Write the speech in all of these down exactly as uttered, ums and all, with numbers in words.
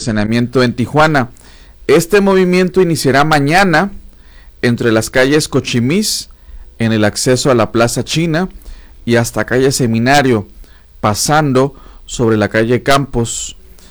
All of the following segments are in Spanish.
saneamiento en Tijuana. Este movimiento iniciará mañana entre las calles Cochimís, en el acceso a la Plaza China, y hasta calle Seminario, pasando sobre la calle Campos.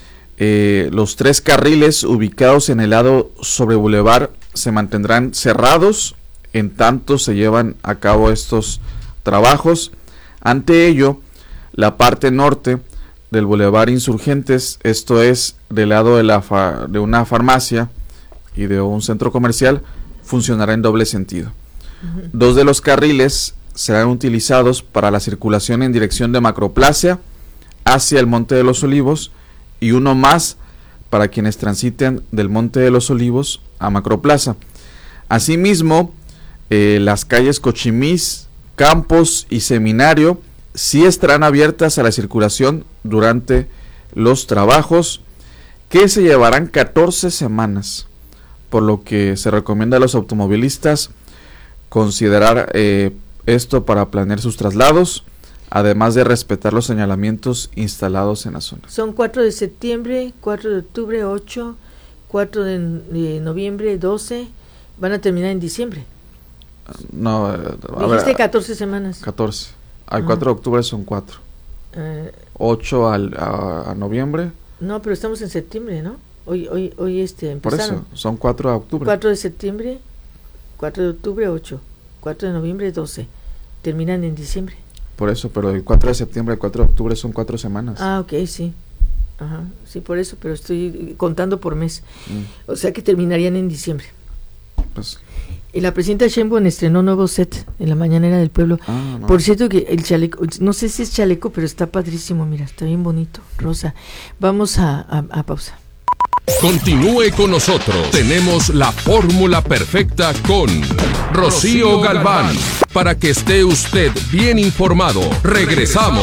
Eh, los tres carriles ubicados en el lado sobre Boulevard se mantendrán cerrados en tanto se llevan a cabo estos trabajos. Ante ello, la parte norte del Boulevard Insurgentes, esto es del lado de, la fa- de una farmacia y de un centro comercial, funcionará en doble sentido. Uh-huh. Dos de los carriles serán utilizados para la circulación en dirección de Macroplaza hacia el Monte de los Olivos y uno más para quienes transiten del Monte de los Olivos a Macroplaza. Asimismo, eh, las calles Cochimís, Campos y Seminario sí estarán abiertas a la circulación durante los trabajos, que se llevarán catorce semanas, por lo que se recomienda a los automovilistas considerar eh, esto para planear sus traslados, además de respetar los señalamientos instalados en la zona. Son cuatro de septiembre, cuatro de octubre, ocho, cuatro de, de noviembre, doce, van a terminar en diciembre. No, a dijiste ver, catorce semanas. catorce. Al uh-huh. cuatro de octubre son cuatro. Uh, ocho al, a, a noviembre. No, pero estamos en septiembre, ¿no? Hoy hoy hoy este empezaron. Por eso, son cuatro de octubre. cuatro de septiembre, cuatro de octubre, ocho, cuatro de noviembre, doce. Terminan en diciembre. Por eso, pero el cuatro de septiembre al cuatro de octubre son cuatro semanas. Ah, ok, sí. Ajá, sí, por eso, pero estoy contando por mes. Mm. O sea que terminarían en diciembre. Pues... Y la presidenta Sheinbaum estrenó nuevo set en la Mañanera del Pueblo. Ah, no. Por cierto que el chaleco, no sé si es chaleco, pero está padrísimo, mira, está bien bonito, rosa. Vamos a, a, a pausa. Continúe con nosotros. Tenemos la fórmula perfecta con Rocío Galván. Para que esté usted bien informado. Regresamos.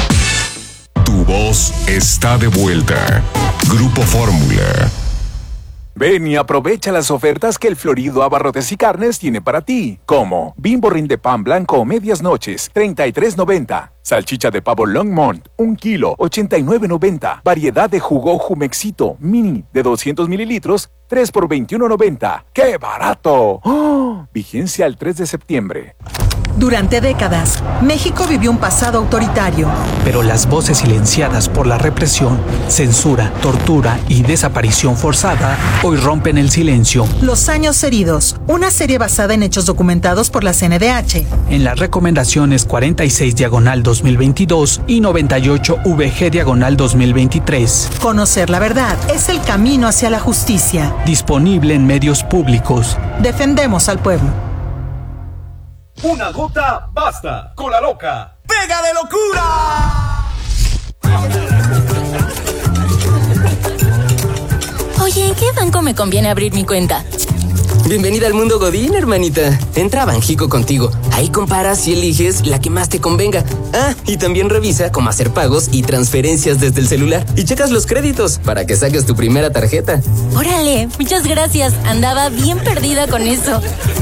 Tu voz está de vuelta. Grupo Fórmula. Ven y aprovecha las ofertas que el Florido Abarrotes y Carnes tiene para ti, como Bimbo Rin de pan blanco medias noches, treinta y tres noventa. Salchicha de pavo Longmont, un kilo, ochenta y nueve noventa. Variedad de jugo Jumexito Mini de doscientos mililitros, tres por veintiuno noventa. ¡Qué barato! ¡Oh! Vigencia el tres de septiembre. Durante décadas, México vivió un pasado autoritario. Pero las voces silenciadas por la represión, censura, tortura y desaparición forzada hoy rompen el silencio. Los años heridos, una serie basada en hechos documentados por la C N D H. En las recomendaciones cuarenta y seis diagonal dos mil veintidós y noventa y ocho V G diagonal dos mil veintitrés. Conocer la verdad es el camino hacia la justicia. Disponible en medios públicos. Defendemos al pueblo. Una gota basta. Cola loca. ¡Pega de locura! Oye, ¿en qué banco me conviene abrir mi cuenta? Bienvenida al mundo Godín, hermanita. Entra a Banjico contigo. Ahí comparas y eliges la que más te convenga. Ah, y también revisa cómo hacer pagos y transferencias desde el celular. Y checas los créditos para que saques tu primera tarjeta. Órale, muchas gracias. Andaba bien perdida con eso.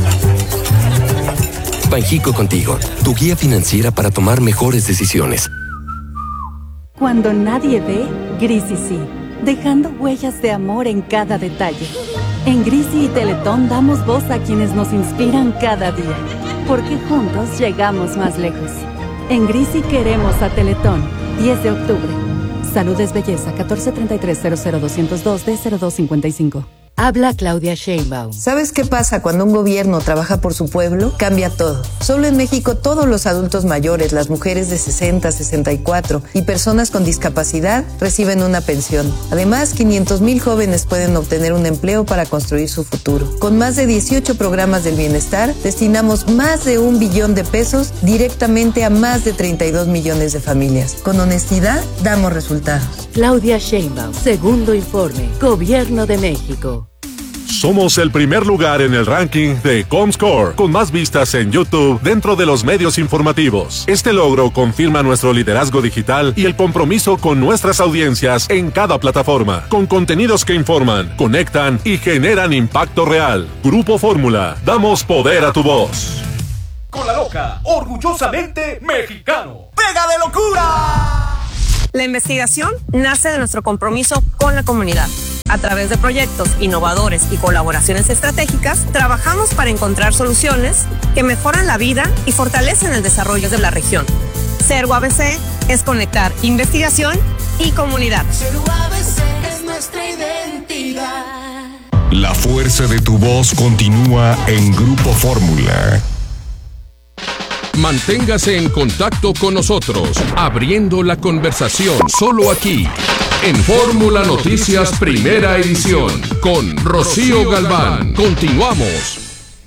Banjico contigo, tu guía financiera para tomar mejores decisiones. Cuando nadie ve, Grisi sí, dejando huellas de amor en cada detalle. En Grisi y Teletón damos voz a quienes nos inspiran cada día, porque juntos llegamos más lejos. En Grisi queremos a Teletón, diez de octubre. Salud es belleza, catorce treinta y tres cero cero doscientos dos D cero dos cincuenta y cinco. Habla Claudia Sheinbaum. ¿Sabes qué pasa cuando un gobierno trabaja por su pueblo? Cambia todo. Solo en México todos los adultos mayores, las mujeres de sesenta, sesenta y cuatro y personas con discapacidad reciben una pensión. Además, quinientos mil jóvenes pueden obtener un empleo para construir su futuro. Con más de dieciocho programas del bienestar, destinamos más de un billón de pesos directamente a más de treinta y dos millones de familias. Con honestidad, damos resultados. Claudia Sheinbaum, segundo informe, Gobierno de México. Somos el primer lugar en el ranking de Comscore, con más vistas en YouTube dentro de los medios informativos. Este logro confirma nuestro liderazgo digital y el compromiso con nuestras audiencias en cada plataforma, con contenidos que informan, conectan y generan impacto real. Grupo Fórmula, damos poder a tu voz. Con la loca, orgullosamente mexicano. ¡Pega de locura! La investigación nace de nuestro compromiso con la comunidad. A través de proyectos innovadores y colaboraciones estratégicas, trabajamos para encontrar soluciones que mejoran la vida y fortalecen el desarrollo de la región. Ser U A B C es conectar investigación y comunidad. Ser U A B C es nuestra identidad. La fuerza de tu voz continúa en Grupo Fórmula. Manténgase en contacto con nosotros, abriendo la conversación solo aquí, en Fórmula Noticias Primera Edición, con Rocío Galván. Continuamos.